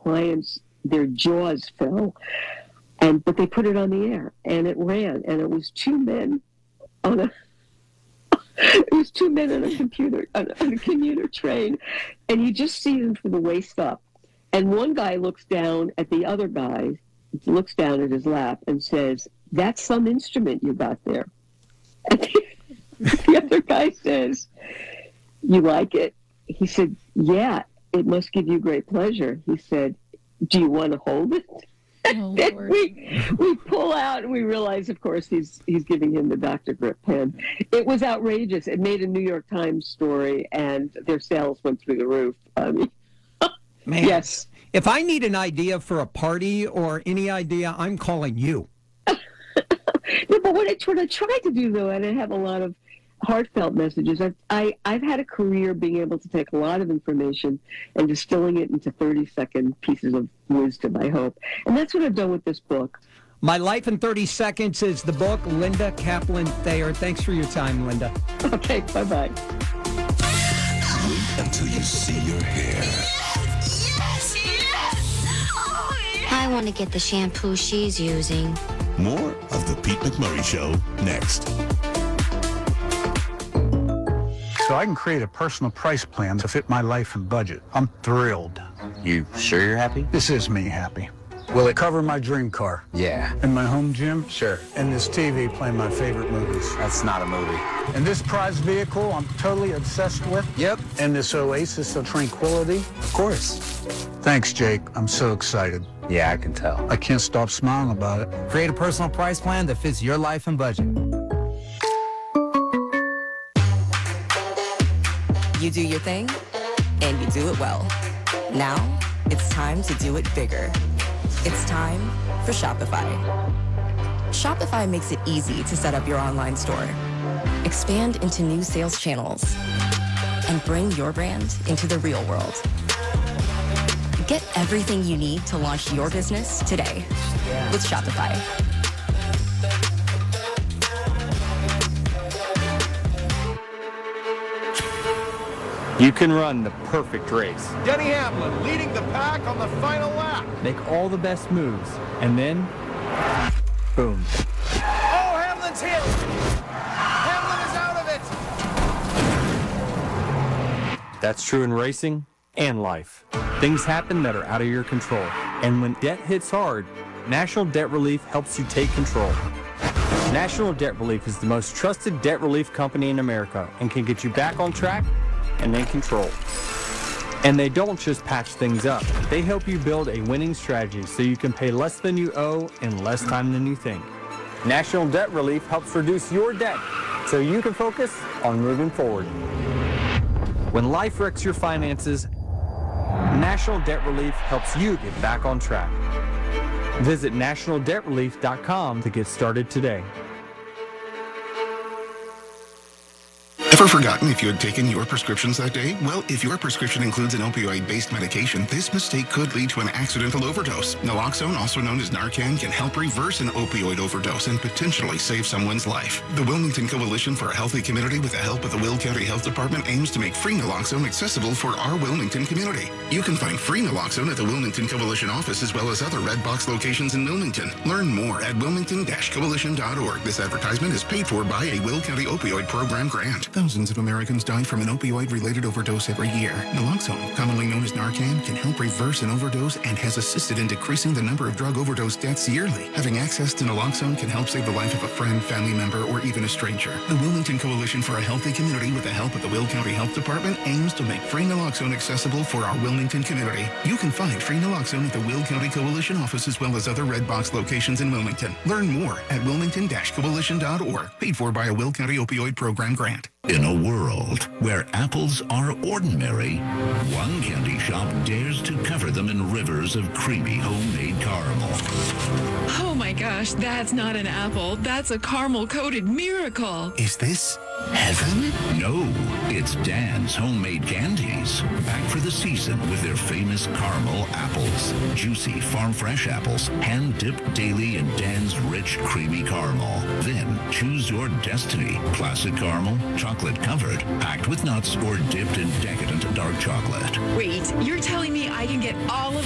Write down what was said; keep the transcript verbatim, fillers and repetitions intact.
clients, their jaws fell. And but they put it on the air, and it ran, and it was two men on a it was two men on a computer on a, on a commuter train, and you just see them from the waist up. And one guy looks down at the other guy, looks down at his lap, and says, "That's some instrument you got there." And the, the other guy says, "You like it?" He said, "Yeah, it must give you great pleasure." He said, "Do you want to hold it?" Oh, Lord. we we pull out and we realize, of course, he's he's giving him the Doctor Grip pen. It was outrageous. It made a New York Times story, and their sales went through the roof. I mean, Man, yes. If I need an idea for a party or any idea, I'm calling you. No, but what I, what I tried to do, though, and I have a lot of heartfelt messages. I've, I, I've had a career being able to take a lot of information and distilling it into thirty-second pieces of wisdom, I hope. And that's what I've done with this book. My Life in thirty seconds is the book. Linda Kaplan Thayer. Thanks for your time, Linda. Okay, bye-bye. Wait until you see your hair. Yes, yes! Oh, yes! I want to get the shampoo she's using. More of The Pete McMurray Show next. So I can create a personal price plan to fit my life and budget. I'm thrilled. You sure you're happy? This is me happy. Will it cover my dream car? Yeah. And my home gym? Sure. And this T V playing my favorite movies? That's not a movie. And this prized vehicle I'm totally obsessed with? Yep. And this oasis of tranquility? Of course. Thanks, Jake. I'm so excited. Yeah, I can tell. I can't stop smiling about it. Create a personal price plan that fits your life and budget. You do your thing, and you do it well. Now, it's time to do it bigger. It's time for Shopify. Shopify makes it easy to set up your online store, expand into new sales channels, and bring your brand into the real world. Get everything you need to launch your business today with Shopify. You can run the perfect race. Denny Hamlin leading the pack on the final lap. Make all the best moves, and then, boom. Oh, Hamlin's hit! Hamlin is out of it! That's true in racing and life. Things happen that are out of your control. And when debt hits hard, National Debt Relief helps you take control. National Debt Relief is the most trusted debt relief company in America and can get you back on track and in control. And they don't just patch things up. They help you build a winning strategy so you can pay less than you owe in less time than you think. National Debt Relief helps reduce your debt so you can focus on moving forward. When life wrecks your finances, National Debt Relief helps you get back on track. Visit national debt relief dot com to get started today. Ever forgotten if you had taken your prescriptions that day? Well, if your prescription includes an opioid-based medication, this mistake could lead to an accidental overdose. Naloxone, also known as Narcan, can help reverse an opioid overdose and potentially save someone's life. The Wilmington Coalition for a Healthy Community, with the help of the Will County Health Department, aims to make free naloxone accessible for our Wilmington community. You can find free naloxone at the Wilmington Coalition office as well as other Red Box locations in Wilmington. Learn more at wilmington dash coalition dot org. This advertisement is paid for by a Will County Opioid Program grant. Thousands of Americans die from an opioid-related overdose every year. Naloxone, commonly known as Narcan, can help reverse an overdose and has assisted in decreasing the number of drug overdose deaths yearly. Having access to naloxone can help save the life of a friend, family member, or even a stranger. The Wilmington Coalition for a Healthy Community, with the help of the Will County Health Department, aims to make free naloxone accessible for our Wilmington community. You can find free naloxone at the Will County Coalition office as well as other Red Box locations in Wilmington. Learn more at wilmington dash coalition dot org. Paid for by a Will County Opioid Program grant. In a world where apples are ordinary, one candy shop dares to cover them in rivers of creamy homemade caramel. Oh my gosh, that's not an apple. That's a caramel-coated miracle. Is this heaven? No, it's Dan's homemade candies. Back for the season with their famous caramel apples. Juicy farm-fresh apples, hand-dipped daily in Dan's rich, creamy caramel. Then choose your destiny. Classic caramel, chocolate-covered, packed with nuts, or dipped in decadent dark chocolate. Wait, you're telling me I can get all of